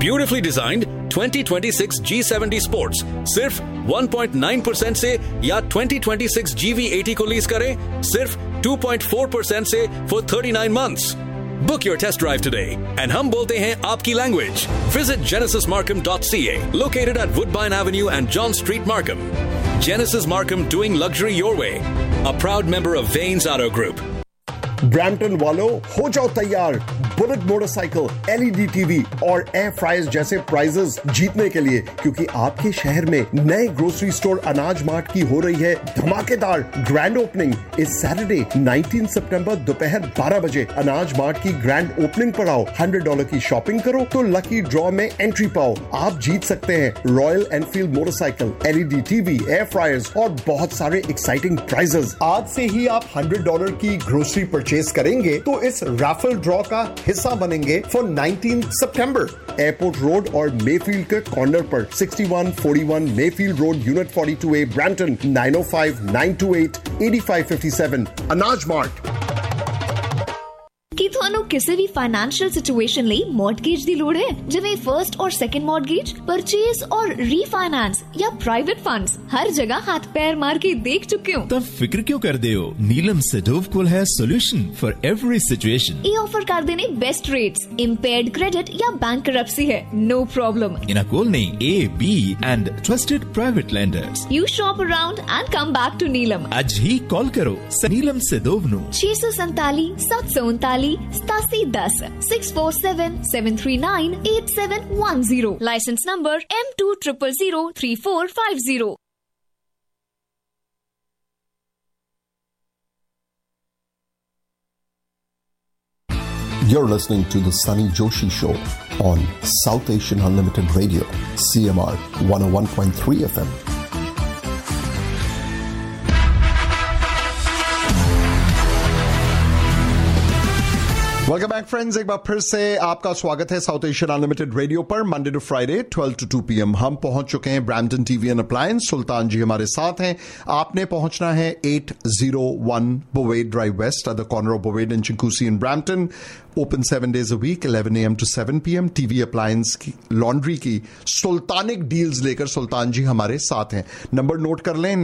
Beautifully designed 2026 G70 sports सिर्फ 1.9% से या 2026 GV80 को लीज करें सिर्फ 2.4% से for 39 months. Book your test drive today and हम बोलते हैं आपकी language. Visit genesismarkham.ca, located at Woodbine Avenue and John Street, Markham. Genesis Markham, doing luxury your way. A proud member of Vanes Auto Group. Brampton वालों हो जाओ तैयार bullet motorcycle, LED TV और air fryers जैसे prices जीतने के लिए, क्योंकि आपके शहर में नए ग्रोसरी स्टोर अनाज मार्ट की हो रही है धमाकेदार ग्रैंड ओपनिंग. इस सैटरडे 19 सितंबर दोपहर 12 बजे अनाज मार्ट की ग्रैंड ओपनिंग पर आओ. $100 की शॉपिंग करो तो लकी ड्रॉ में एंट्री पाओ. आप जीत सकते हैं royal Enfield motorcycle, LED TV, air fryers और बहुत सारे एक्साइटिंग प्राइजेस. आज से ही आप $100 की ग्रोसरी परचेज करेंगे तो इस राफल ड्रॉ का हिस्सा बनेंगे फॉर 19 सितंबर. एयरपोर्ट रोड और मेफील्ड के कॉर्नर पर 6141 Mayfield road, unit 42A, Brampton 9059288557. अनाज मार्ट. ਕੀ ਤੁਹਾਨੂੰ ਕਿਸੇ ਵੀ ਫਾਈਨੈਂਸ਼ੀਅਲ ਸਿਚੁਏਸ਼ਨ ਲਈ ਮੌਰਟਗੇਜ ਦੀ ਲੋੜ ਹੈ, ਜਿਵੇਂ ਫਰਸਟ ਔਰ ਸੈਕੰਡ ਮੌਰਟਗੇਜ, ਪਰਚੇਸ ਔਰ ਰੀਫਾਈਨਾਂਸ ਜਾਂ ਪ੍ਰਾइवेट फंड्स, हर जगह हाथ पैर मार के देख चुके हो. तब फिक्र क्यों करते हो? नीलम सेडोव कोल है सॉल्यूशन फॉर एवरी सिचुएशन. ये ऑफर कर देने बेस्ट रेट्स, इम्पेयर्ड क्रेडिट या बैंकरप्सी है, नो प्रॉब्लम. इना कोल नहीं A, B and trusted private lenders. You shop around and come back to Neelam. आज ही कॉल करो नीलम सेडोव नु 647 739 8710 647 739 8710. License number M2003450. You're listening to the Sunny Joshi Show on South Asian Unlimited Radio, CMR 101.3 FM. Welcome back friends, एक बार फिर से आपका स्वागत है south Asian unlimited radio पर. Monday to Friday 12 to 2 PM हम पहुंच चुके हैं ब्रैम्पटन टीवी एंड अप्लायंस. सुल्तान जी हमारे साथ हैं. आपने पहुंचना है 801 Bovade Drive West at the corner of Bovade and Chinguacousy in Brampton. Open 7 days a week, 11 AM to 7 PM. TV appliance की, लॉन्ड्री की सुल्तानिक डील्स लेकर सुल्तान जी हमारे साथ हैं. नंबर नोट कर लें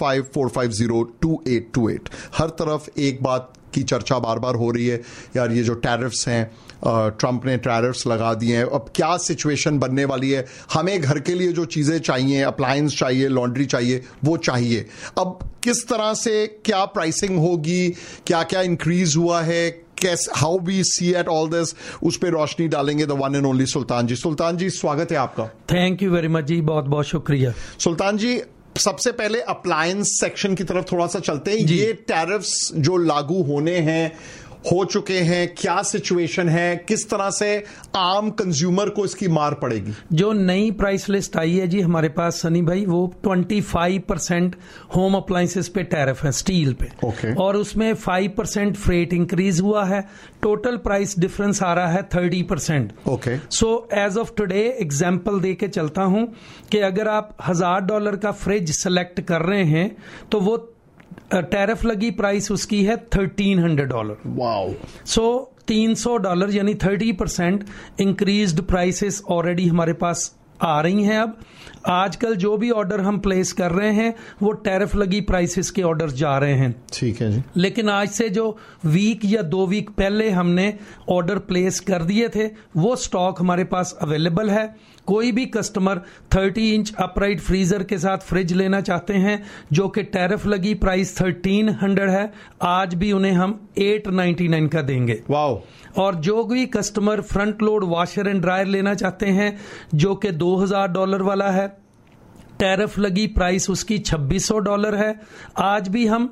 905-450-2828. हर तरफ एक बात की चर्चा बार बार हो रही है यार, ये जो टैरिफ्स हैं, ट्रंप ने टैरिफ्स लगा दिए हैं, अब क्या सिचुएशन बनने वाली है. हमें घर के लिए जो चीजें चाहिए, अप्लायंस चाहिए, लॉन्ड्री चाहिए, वो चाहिए. अब किस तरह से क्या प्राइसिंग होगी, क्या क्या इंक्रीज हुआ है, how we C at all this, उस पर रोशनी डालेंगे द वन एंड ओनली सुल्तान जी. सुल्तान जी स्वागत है आपका. थैंक यू वेरी मच जी, बहुत बहुत शुक्रिया. सुल्तान जी, सबसे पहले अप्लायंस सेक्शन की तरफ थोड़ा सा चलते हैं. ये टैरिफ्स जो लागू होने हैं, हो चुके हैं, क्या सिचुएशन है, किस तरह से आम कंज्यूमर को इसकी मार पड़ेगी? जो नई प्राइस लिस्ट आई है जी हमारे पास सनी भाई, वो 25% होम अप्लायंसेस पे टैरिफ है, स्टील पे. और उसमें 5% फ्रेट इंक्रीज हुआ है. टोटल प्राइस डिफरेंस आ रहा है 30%. So as of today example दे के चलता हूं कि अगर आप $1000 का फ्रिज सेलेक्ट कर रहे हैं तो वो टैरिफ लगी प्राइस उसकी है $1300. वाओ. सो $300 यानी 30% इंक्रीज्ड प्राइसेस ऑलरेडी हमारे पास आ रही हैं. अब आजकल जो भी ऑर्डर हम प्लेस कर रहे हैं वो टैरिफ लगी प्राइसेस के ऑर्डर जा रहे हैं. ठीक है जी. लेकिन आज से जो वीक या 2 वीक पहले हमने ऑर्डर प्लेस कर दिए थे वो स्टॉक हमारे पास अवेलेबल है. कोई भी कस्टमर 30 इंच अपराइट फ्रीजर के साथ फ्रिज लेना चाहते हैं जो कि टैरिफ लगी प्राइस 1300 है, आज भी उन्हें हम 899 का देंगे. वाओ. और जो भी customer front load washer and dryer लेना चाहते हैं जो कि $2000 वाला है, टैरिफ लगी प्राइस उसकी $2600 है, आज भी हम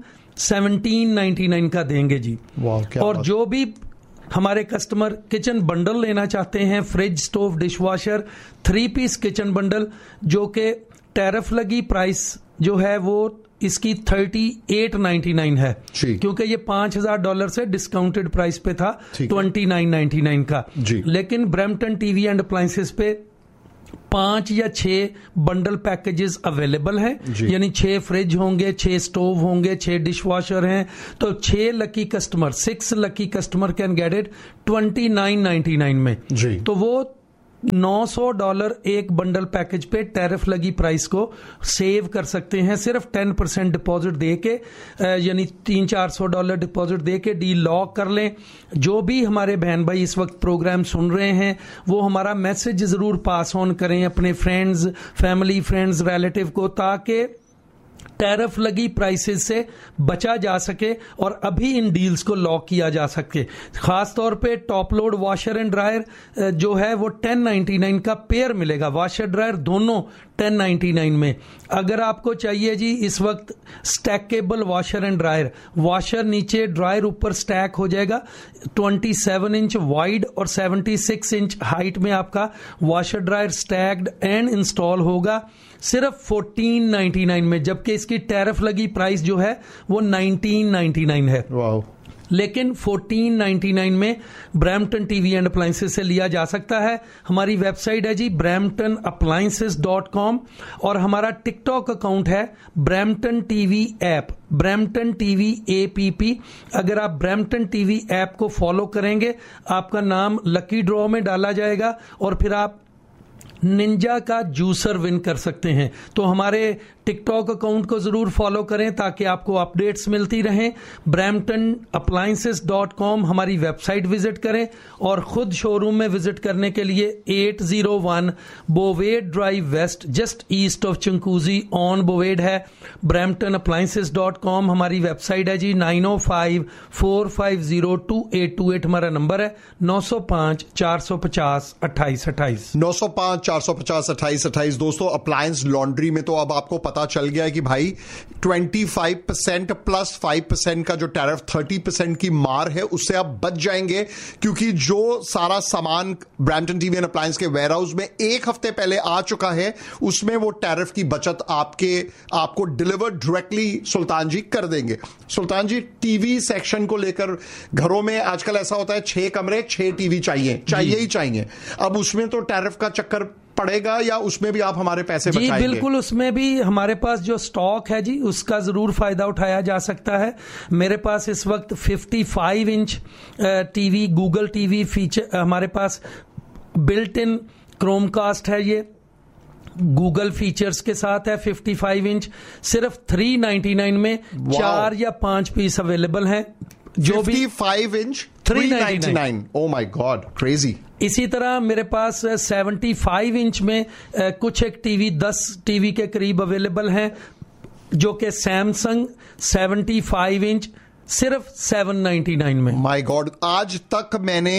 1799 का देंगे जी. और जो भी हमारे कस्टमर किचन बंडल लेना चाहते हैं, fridge, stove, dishwasher, 3 piece kitchen bundle, जो कि टैरिफ लगी प्राइस जो है वो इसकी 3899 है, क्योंकि ये $5000 से डिस्काउंटेड प्राइस पे था 2999 का. लेकिन ब्रैम्पटन टीवी एंड अप्लायंसेस पे 5 या 6 बंडल पैकेजेस अवेलेबल हैं, यानी 6 फ्रिज होंगे, 6 स्टोव होंगे, 6 डिशवॉशर हैं, तो 6 lucky customer can get it 2999 में. तो वो $900 एक बंडल पैकेज पे टैरिफ लगी प्राइस को सेव कर सकते हैं सिर्फ 10% डिपॉजिट दे के, यानी $300-400 डिपॉजिट दे के डील लॉक कर लें। जो भी हमारे बहन भाई इस वक्त प्रोग्राम सुन रहे हैं वो हमारा मैसेज जरूर पास ऑन करें अपने फ्रेंड्स, फैमिली, फ्रेंड्स, रिलेटिव को, ताकि टैरिफ लगी प्राइसेस से बचा जा सके और अभी इन डील्स को लॉक किया जा सके। खास तौर पे top load washer and dryer जो है वो $1099 का पेयर मिलेगा, वॉशर ड्रायर दोनों $1099 में। अगर आपको चाहिए जी इस वक्त stackable washer and dryer, washer नीचे ड्रायर ऊपर स्टैक हो जाएगा, 27 इंच वाइड और 76 इंच हाइट में आपका washer dryer stacked and install होगा सिर्फ $1499 में, जबकि इसकी टैरिफ लगी प्राइस जो है वो $1999 है। वाओ। लेकिन $1499 में ब्रैम्पटन टीवी एंड अप्लायंसेस से लिया जा सकता है। हमारी वेबसाइट है जी bramptonappliances.com और हमारा टिकटॉक अकाउंट है Brampton TV app, Brampton TV APP। अगर आप ब्रैम्पटन टीवी ऐप को फॉलो करेंगे आपका नाम लकी ड्रॉ में डाला जाएगा और फिर आप निंजा का जूसर विन कर सकते हैं। तो हमारे टिकटॉक अकाउंट को जरूर फॉलो करें ताकि आपको अपडेट्स मिलती रहें। bramptonappliances.com हमारी वेबसाइट विजिट करें और खुद शोरूम में विजिट करने के लिए 801 बोवेड drive waste just east of चंकूजी on बोवेड है। bramptonappliances.com हमारी वेबसाइट है जी। 905-450-2828 हमारा नंबर है। 905-450-2828 905-450-2828। दोस्तों अप्लायंस लॉन्ड्री में तो अब आपको पता चल गया है कि भाई 25% प्लस 5% का जो टैरिफ 30% की मार है उससे आप बच जाएंगे, क्योंकि जो सारा सामान ब्रैम्पटन टीवी एंड अप्लायंस के वेयरहाउस में एक हफ्ते पहले आ चुका है उसमें वो टैरिफ की बचत आपको डिलीवर डायरेक्टली सुल्तान जी कर देंगे। सुल्तान जी, टीवी सेक्शन को लेकर घरों में आजकल ऐसा होता है 6 कमरे 6 टीवी चाहिए ही चाहिए। अब उसमें तो टैरिफ का चक्कर पड़ेगा या उसमें भी आप हमारे पैसे बचाएंगे? जी बिल्कुल, उसमें भी हमारे पास जो स्टॉक है जी उसका जरूर फायदा उठाया जा सकता है। मेरे पास इस वक्त 55 inch TV, Google TV feature हमारे पास बिल्ट इन क्रोमकास्ट है, ये गूगल फीचर्स के साथ है। 55 इंच सिर्फ $399 में 4 या 5 पीस अवेलेबल हैं। जो 55 inch $399। Oh my God, crazy. इसी तरह मेरे पास 75 इंच में कुछ एक टीवी 10 टीवी के करीब अवेलेबल हैं, जो कि सैमसंग 75 इंच सिर्फ $799 में। माय गॉड, आज तक मैंने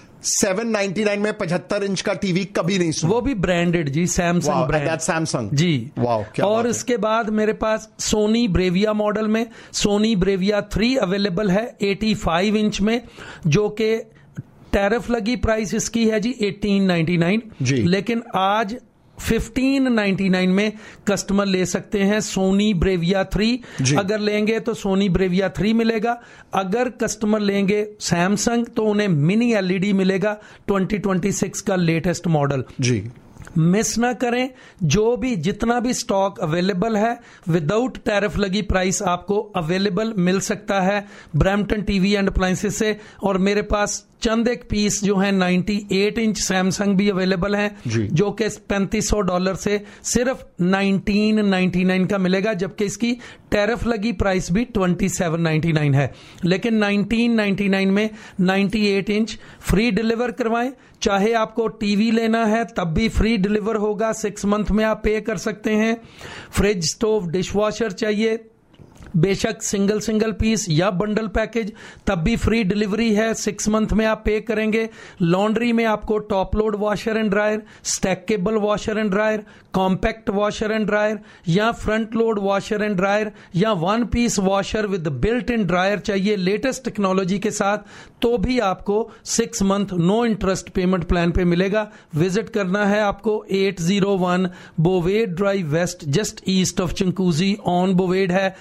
799 में 75 इंच का टीवी कभी नहीं सुना। वो भी branded ji, Samsung brand. That Samsung ji. Wow, क्या और बात है। इसके बाद मेरे पास सोनी ब्रेविया मॉडल में सोनी ब्रेविया 3 अवेलेबल है 85 इंच में, जो कि टैरिफ लगी प्राइस इसकी है जी $1899 जी। लेकिन आज $1599 में कस्टमर ले सकते हैं सोनी ब्रेविया 3। अगर लेंगे तो सोनी ब्रेविया 3 मिलेगा, अगर कस्टमर लेंगे सैमसंग तो उन्हें मिनी LED मिलेगा 2026 का लेटेस्ट मॉडल जी। मिस ना करें, जो भी जितना भी स्टॉक अवेलेबल है विदाउट टैरिफ लगी प्राइस आपको अवेलेबल मिल सकता है ब्रैम्पटन टीवी एंड अप्लायंसेस से। और मेरे पास चंद एक पीस जो है 98 इंच सैमसंग भी अवेलेबल हैं, जो कि $3500 से सिर्फ $1999 का मिलेगा, जबकि इसकी टैरिफ लगी प्राइस भी $2799 है। लेकिन $1999 में 98 इंच फ्री डिलीवर करवाएं। चाहे आपको टीवी लेना है तब भी फ्री डिलीवर होगा, 6 मंथ में आप पे कर सकते हैं। फ्रिज, स्टोव, डिशवॉशर चाहिए, बेशक सिंगल पीस या बंडल पैकेज, तब भी फ्री डिलीवरी है, 6 मंथ में आप पे करेंगे। लॉन्ड्री में आपको top load washer and dryer, stackable washer and dryer, compact washer and dryer या front load washer and dryer या 1 piece washer with built in dryer चाहिए लेटेस्ट टेक्नोलॉजी के साथ, तो भी आपको 6 month no interest payment plan पे मिलेगा। विजिट करना है आपको 801 बोवेड drive waste just east of चंकूजी on बोवेड है।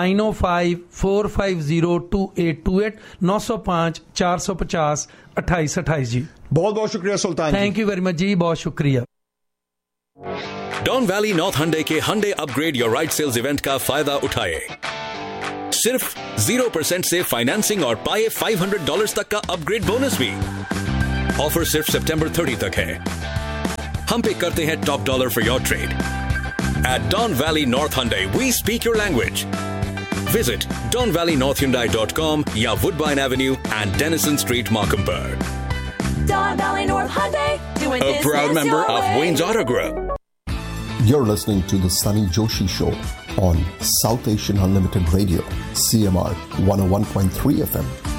905-450-2828 905-450-2828 जी। बहुत बहुत शुक्रिया सुल्तान। थैंक यू वेरी मच जी, बहुत शुक्रिया। डॉन वैली नॉर्थ हंडे के हंडे upgrade your ride sales event का फायदा उठाए। सिर्फ 0% से फाइनेंसिंग और पाए $500 तक का अपग्रेड बोनस भी। ऑफर सिर्फ सितंबर 30 तक है। हम पे करते हैं top dollar for your trade. At Don Valley North Hyundai, we speak your language. Visit DonValleyNorthHyundai.com या Woodbine Avenue and Dennison Street, Markham. Don Valley North Hyundai, doing A proud member of Wayne's Auto Group. You're listening to the Sunny Joshi Show on South Asian Unlimited Radio, CMR 101.3 FM.